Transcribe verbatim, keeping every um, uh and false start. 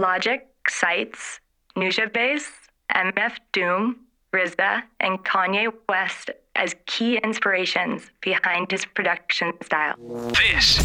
Logic cites Nujabes, M F Doom, R Z A, and Kanye West as key inspirations behind his production style. This